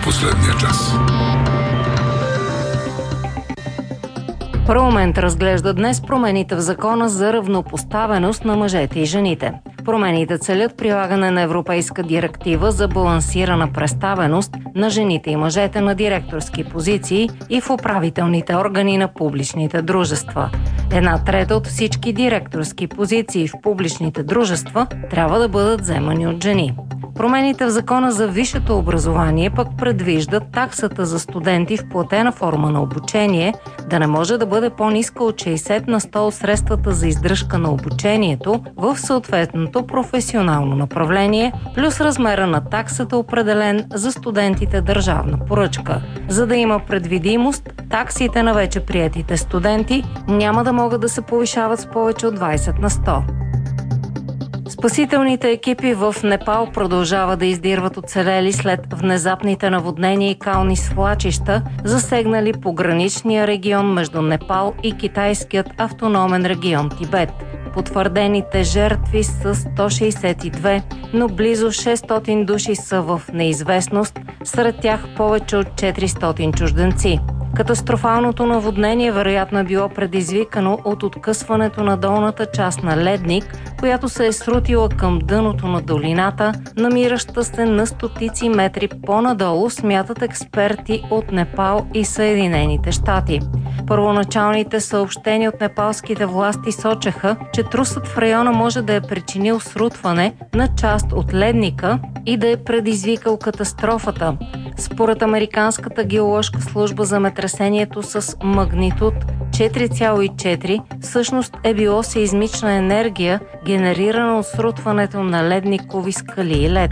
последния час. Парламент разглежда днес промените в закона за равнопоставеност на мъжете и жените. Промените целят прилагане на Европейска директива за балансирана представеност на жените и мъжете на директорски позиции и в управителните органи на публичните дружества. 1/3 от всички директорски позиции в публичните дружества трябва да бъдат вземани от жени. Промените в закона за висшето образование пък предвиждат таксата за студенти в платена форма на обучение да не може да бъде по-ниска от 60 на 100 от средствата за издръжка на обучението в съответното професионално направление, плюс размера на таксата, определен за студентите държавна поръчка. За да има предвидимост, таксите на вече приетите студенти няма да могат да се повишават с повече от 20 на 100. Спасителните екипи в Непал продължават да издирват оцелели след внезапните наводнения и кални свлачища, засегнали пограничния регион между Непал и китайският автономен регион Тибет. Потвърдените жертви са 162, но близо 600 души са в неизвестност, сред тях повече от 400 чужденци. Катастрофалното наводнение вероятно е било предизвикано от откъсването на долната част на ледник, която се е срутила към дъното на долината, намираща се на стотици метри по-надолу, смятат експерти от Непал и Съединените щати. Първоначалните съобщения от непалските власти сочеха, че трусът в района може да е причинил срутване на част от ледника и да е предизвикал катастрофата. Според Американската геоложка служба, земетресението с магнитуд 4,4 всъщност е било сеизмична енергия, генерирана от срутването на ледникови скали и лед.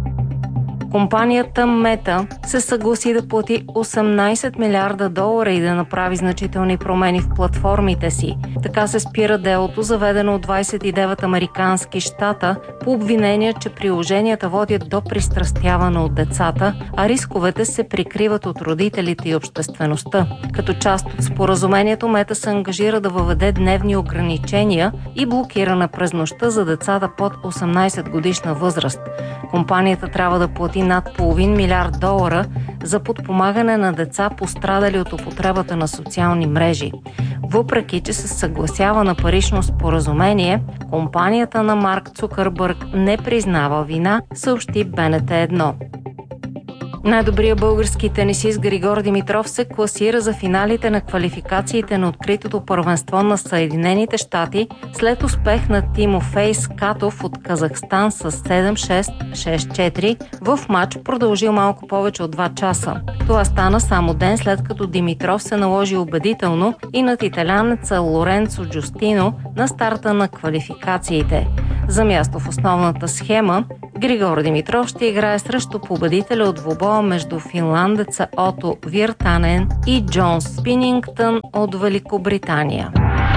Компанията Мета се съгласи да плати $18 милиарда и да направи значителни промени в платформите си. Така се спира делото, заведено от 29 американски щата, по обвинение, че приложенията водят до пристрастяване от децата, а рисковете се прикриват от родителите и обществеността. Като част от споразумението, Мета се ангажира да въведе дневни ограничения и блокиране през нощта за децата под 18 годишна възраст. Компанията трябва да плати над $500 милиарда за подпомагане на деца, пострадали от употребата на социални мрежи. Въпреки че се съгласява на парично споразумение, компанията на Марк Цукърбърг не признава вина, съобщи БНТ1. Най-добрият български тенисист Григор Димитров се класира за финалите на квалификациите на откритото първенство на Съединените щати след успех на Тимофей Скатов от Казахстан с 7-6, 6-4 в матч, продължил малко повече от 2 часа. Това стана само ден след като Димитров се наложи убедително и над италянеца Лоренцо Джустино на старта на квалификациите. За място в основната схема Григор Димитров ще играе срещу победителя от двубоя между финландеца Ото Виртанен и Джон Спинингтън от Великобритания.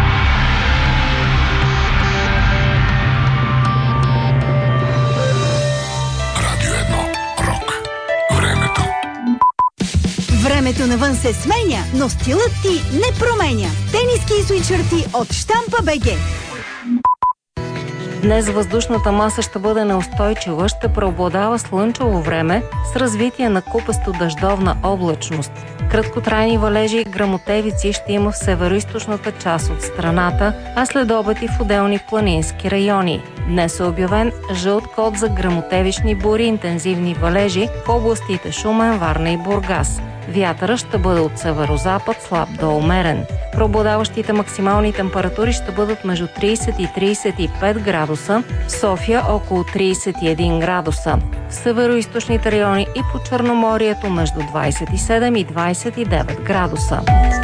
Радио 1. Рок. Времето. Времето навън се сменя, но стилът ти не променя. Тениски и свитшърти от Щампа БГ. Днес въздушната маса ще бъде неустойчива, ще преобладава слънчево време с развитие на купесто дъждовна облачност. Краткотрайни валежи и гръмотевици ще има в североизточната част от страната, а след обед и в отделни планински райони. Днес е обявен жълт код за гръмотевични бури и интензивни валежи в областите Шумен, Варна и Бургас. Вятърът ще бъде от северозапад, слаб до умерен. Преобладаващите максимални температури ще бъдат между 30 и 35 градуса, в София около 31 градуса. В североизточните райони и по Черноморието между 27 и 29 градуса.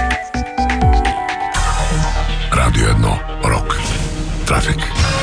Радио 1. Рок. Трафик.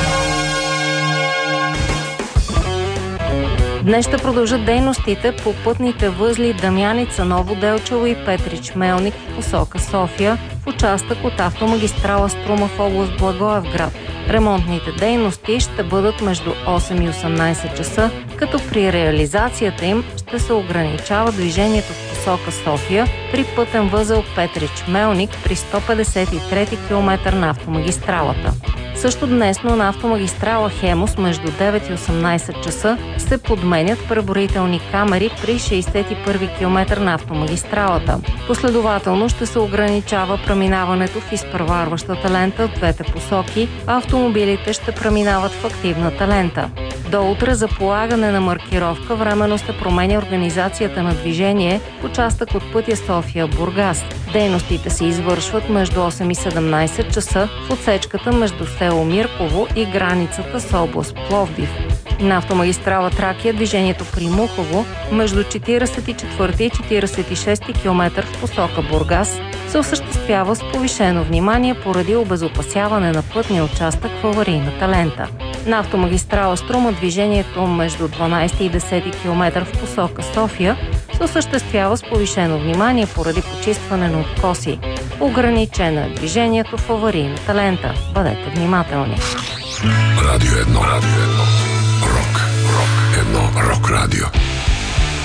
Днес ще продължат дейностите по пътните възли Дамяница, Ново Делчево и Петрич Мелник в посока София в участък от автомагистрала Струма в област Благоевград. Ремонтните дейности ще бъдат между 8 и 18 часа, като при реализацията им ще се ограничава движението в посока София при пътен възел Петрич Мелник при 153 км на автомагистралата. Също днес, но на автомагистрала Хемус между 9 и 18 часа се подменят преброителни камери при 61 км на автомагистралата. Последователно ще се ограничава преминаването в изпреварващата лента в двете посоки, а автомобилите ще преминават в активната лента. До утре за полагане на маркировка временно се променя организацията на движение в участък от пътя София-Бургас. Дейностите се извършват между 8 и 17 часа в отсечката между село Мирково и границата с област Пловдив. На автомагистрала Тракия движението при Мухово между 44 и 46 км в посока Бургас се осъществява с повишено внимание поради обезопасяване на пътния участък в аварийната лента. На автомагистрала Струма движението между 12 и 10 км в посока София се осъществява с повишено внимание поради почистване на откоси. Ограничено е движението в аварийната лента. Бъдете внимателни. Радио 1. Рок. Рок. 1. Рок.